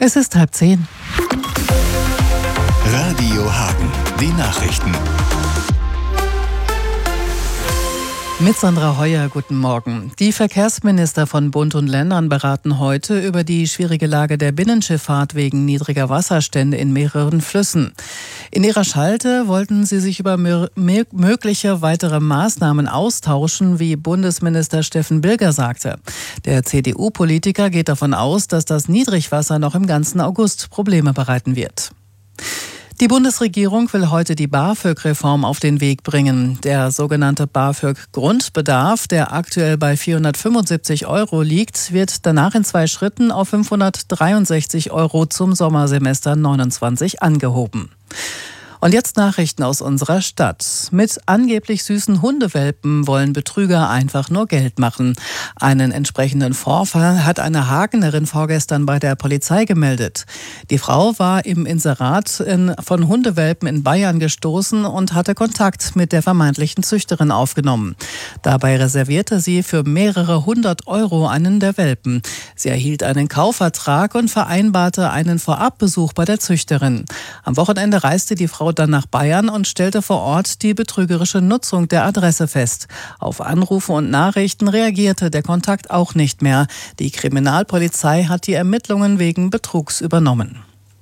Es ist 9:30. Radio Hagen, die Nachrichten. Mit Sandra Heuer, guten Morgen. Die Verkehrsminister von Bund und Ländern beraten heute über die schwierige Lage der Binnenschifffahrt wegen niedriger Wasserstände in mehreren Flüssen. In ihrer Schalte wollten sie sich über mögliche weitere Maßnahmen austauschen, wie Bundesminister Steffen Bilger sagte. Der CDU-Politiker geht davon aus, dass das Niedrigwasser noch im ganzen August Probleme bereiten wird. Die Bundesregierung will heute die BAföG-Reform auf den Weg bringen. Der sogenannte BAföG-Grundbedarf, der aktuell bei 475 € liegt, wird danach in 2 Schritten auf 563 € zum Sommersemester 29 angehoben. Und jetzt Nachrichten aus unserer Stadt. Mit angeblich süßen Hundewelpen wollen Betrüger einfach nur Geld machen. Einen entsprechenden Vorfall hat eine Hagenerin vorgestern bei der Polizei gemeldet. Die Frau war im Inserat von Hundewelpen in Bayern gestoßen und hatte Kontakt mit der vermeintlichen Züchterin aufgenommen. Dabei reservierte sie für mehrere 100 € einen der Welpen. Sie erhielt einen Kaufvertrag und vereinbarte einen Vorabbesuch bei der Züchterin. Am Wochenende reiste die Frau dann nach Bayern und stellte vor Ort die betrügerische Nutzung der Adresse fest. Auf Anrufe und Nachrichten reagierte der Kontakt auch nicht mehr. Die Kriminalpolizei hat die Ermittlungen wegen Betrugs übernommen.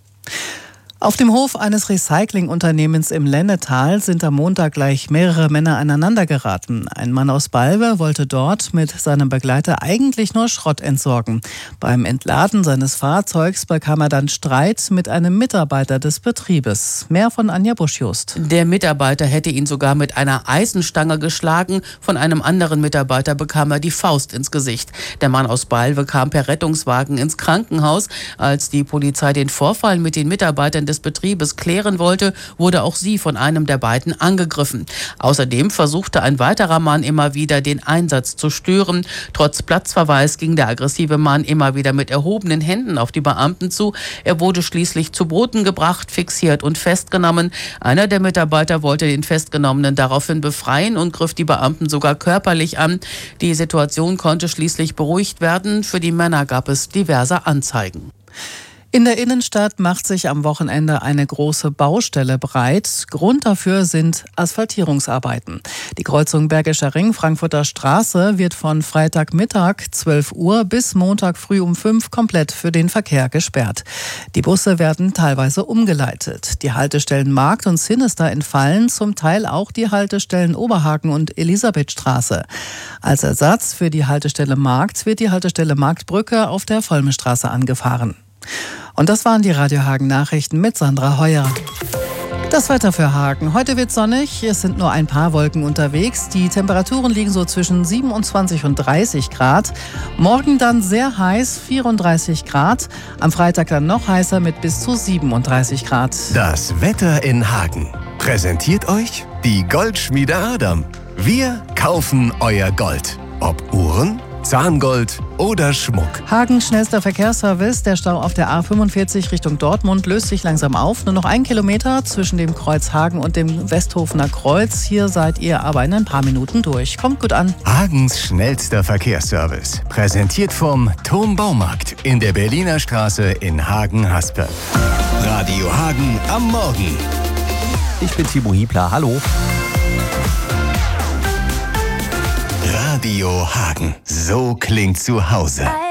Auf dem Hof eines Recyclingunternehmens im Lennetal sind am Montag gleich mehrere Männer aneinandergeraten. Ein Mann aus Balve wollte dort mit seinem Begleiter eigentlich nur Schrott entsorgen. Beim Entladen seines Fahrzeugs bekam er dann Streit mit einem Mitarbeiter des Betriebes. Mehr von Anja Busch-Just. Der Mitarbeiter hätte ihn sogar mit einer Eisenstange geschlagen. Von einem anderen Mitarbeiter bekam er die Faust ins Gesicht. Der Mann aus Balve kam per Rettungswagen ins Krankenhaus. Als die Polizei den Vorfall mit den Mitarbeitern des Betriebes klären wollte, wurde auch sie von einem der beiden angegriffen. Außerdem versuchte ein weiterer Mann immer wieder, den Einsatz zu stören. Trotz Platzverweis ging der aggressive Mann immer wieder mit erhobenen Händen auf die Beamten zu. Er wurde schließlich zu Boden gebracht, fixiert und festgenommen. Einer der Mitarbeiter wollte den Festgenommenen daraufhin befreien und griff die Beamten sogar körperlich an. Die Situation konnte schließlich beruhigt werden. Für die Männer gab es diverse Anzeigen. In der Innenstadt macht sich am Wochenende eine große Baustelle breit. Grund dafür sind Asphaltierungsarbeiten. Die Kreuzung Bergischer Ring, Frankfurter Straße wird von Freitagmittag 12 Uhr bis Montag früh um 5 komplett für den Verkehr gesperrt. Die Busse werden teilweise umgeleitet. Die Haltestellen Markt und Sinister entfallen, zum Teil auch die Haltestellen Oberhagen und Elisabethstraße. Als Ersatz für die Haltestelle Markt wird die Haltestelle Marktbrücke auf der Vollmestraße angefahren. Und das waren die Radio Hagen Nachrichten mit Sandra Heuer. Das Wetter für Hagen. Heute wird sonnig, es sind nur ein paar Wolken unterwegs. Die Temperaturen liegen so zwischen 27 und 30 Grad. Morgen dann sehr heiß, 34 Grad. Am Freitag dann noch heißer mit bis zu 37 Grad. Das Wetter in Hagen. Präsentiert euch die Goldschmiede Adam. Wir kaufen euer Gold. Ob Uhren, Zahngold oder Schmuck. Hagens schnellster Verkehrsservice. Der Stau auf der A45 Richtung Dortmund löst sich langsam auf. Nur noch 1 Kilometer zwischen dem Kreuz Hagen und dem Westhofener Kreuz. Hier seid ihr aber in ein paar Minuten durch. Kommt gut an. Hagens schnellster Verkehrsservice. Präsentiert vom Thom Baumarkt in der Berliner Straße in Hagen-Haspe. Radio Hagen am Morgen. Ich bin Timo Hiebler. Hallo. Radio Hagen. So klingt zu Hause.